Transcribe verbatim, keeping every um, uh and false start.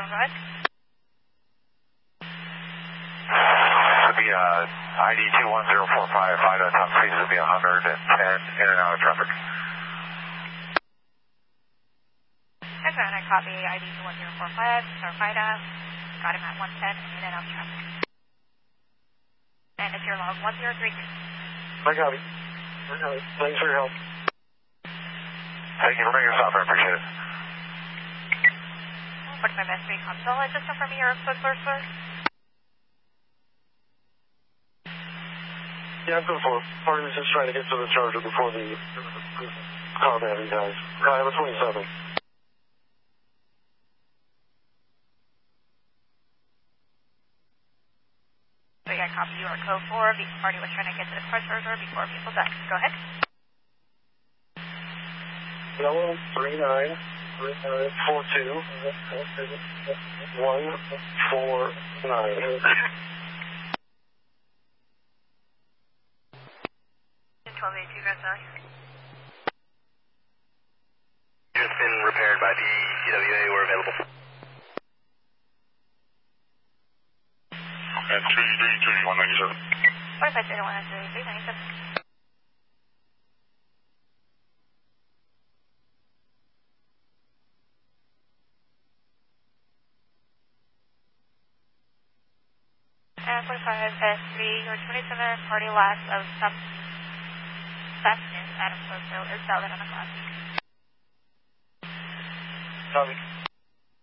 go ahead. It'll be uh, I D two one zero four five, five dot top speed will be one hundred ten in and out of traffic. That's right, I copy I D two one zero four five, Star Fida. Got him at one ten in and out of traffic. And it's your log one zero three three. I got it. I got it. Thanks for your help. Thank you for making us off, I appreciate it. forty-five S three console, I just confirm your code first, sir. Yeah, I'm good for it. Party was just trying to get to the charger before the combat, guys. I have a twenty-seven. So yeah, copy your code four. The party was trying to get to the car charger before people died. Go ahead. Yellow three nine three nine four two one four nine. twelve eighty-two, Grand Valley. It's been repaired by the C W A. We're available. And three three three one ninety-seven. forty-five zero one three ninety-seven. And forty-five S three, your twenty-seven party last of sub Fastness, Adam Soto is valid on the clock. Copy.